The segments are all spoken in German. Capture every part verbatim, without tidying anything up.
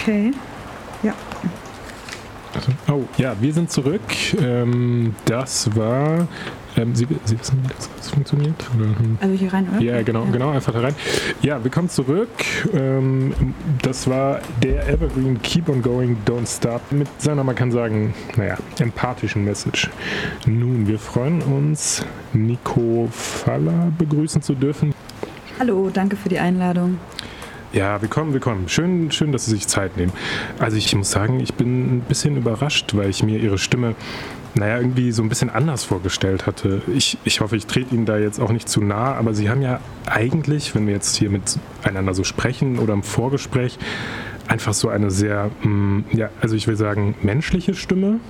Okay. Ja. Also, oh, ja, wir sind zurück. Ähm, das war. Ähm, Sie, Sie wissen, wie das, das funktioniert? Oder? Also hier rein, oder? Ja, genau, ja. genau, einfach da rein. Ja, willkommen zurück. Ähm, das war der Evergreen Keep on Going, Don't Stop mit seiner, man kann sagen, naja, empathischen Message. Nun, wir freuen uns, Nico Faller begrüßen zu dürfen. Hallo, danke für die Einladung. Ja, willkommen, willkommen. Schön, schön, dass Sie sich Zeit nehmen. Also ich muss sagen, ich bin ein bisschen überrascht, weil ich mir Ihre Stimme, naja, irgendwie so ein bisschen anders vorgestellt hatte. Ich, ich hoffe, ich trete Ihnen da jetzt auch nicht zu nah, aber Sie haben ja eigentlich, wenn wir jetzt hier miteinander so sprechen oder im Vorgespräch, einfach so eine sehr, mh, ja, also ich will sagen, menschliche Stimme.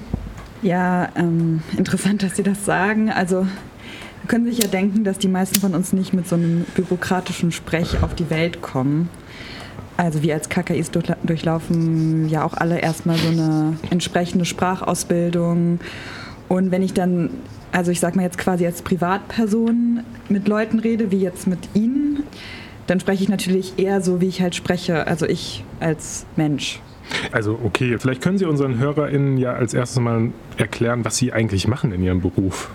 Ja, ähm, interessant, dass Sie das sagen. Also Sie können sich ja denken, dass die meisten von uns nicht mit so einem bürokratischen Sprech auf die Welt kommen. Also wir als K K Is durchlaufen ja auch alle erstmal so eine entsprechende Sprachausbildung. Und wenn ich dann, also ich sag mal jetzt quasi als Privatperson mit Leuten rede, wie jetzt mit Ihnen, dann spreche ich natürlich eher so, wie ich halt spreche, also ich als Mensch. Also okay, vielleicht können Sie unseren HörerInnen ja als erstes mal erklären, was Sie eigentlich machen in Ihrem Beruf.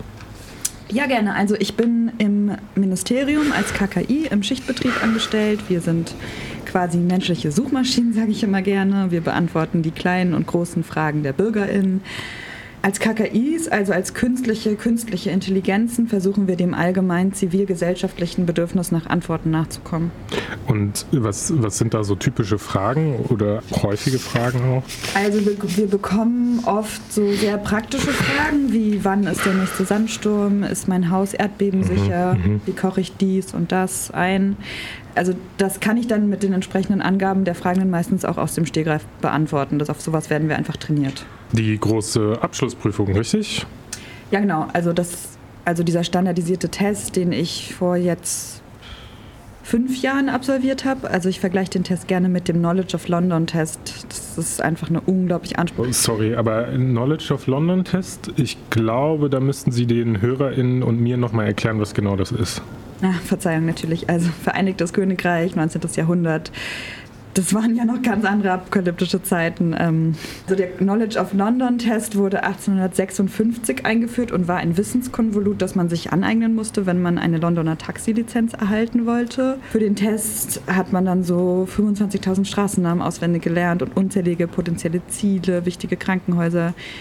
Ja, gerne. Also ich bin im Ministerium als K K I im Schichtbetrieb angestellt. Wir sind quasi menschliche Suchmaschinen, sage ich immer gerne. Wir beantworten die kleinen und großen Fragen der BürgerInnen. Als K K Is, also als künstliche, künstliche Intelligenzen, versuchen wir dem allgemeinen zivilgesellschaftlichen Bedürfnis nach Antworten nachzukommen. Und was, was sind da so typische Fragen oder häufige Fragen auch? Also wir, wir bekommen oft so sehr praktische Fragen, wie wann ist der nächste Sandsturm, ist mein Haus erdbebensicher, mhm, wie koche ich dies und das ein. Also das kann ich dann mit den entsprechenden Angaben der Fragenden meistens auch aus dem Stegreif beantworten. Das, auf sowas werden wir einfach trainiert. Die große Abschlussprüfung, richtig? Ja, genau. Also, das, also dieser standardisierte Test, den ich vor jetzt fünf Jahren absolviert habe. Also ich vergleiche den Test gerne mit dem Knowledge of London Test. Das ist einfach eine unglaublich anspruchsvolle. Sorry, aber Knowledge of London Test, ich glaube, da müssten Sie den HörerInnen und mir nochmal erklären, was genau das ist. Ah, Verzeihung, natürlich. Also Vereinigtes Königreich, neunzehnten. Jahrhundert. Das waren ja noch ganz andere apokalyptische Zeiten. Also der Knowledge of London Test wurde achtzehnhundertsechsundfünfzig eingeführt und war ein Wissenskonvolut, das man sich aneignen musste, wenn man eine Londoner Taxilizenz erhalten wollte. Für den Test hat man dann so fünfundzwanzigtausend Straßennamen auswendig gelernt und unzählige potenzielle Ziele, wichtige Krankenhäuser,